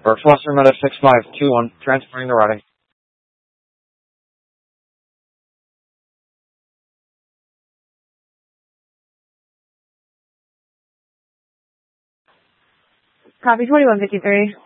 Berks Western Meta 6521, transferring to Reading. Copy 2153.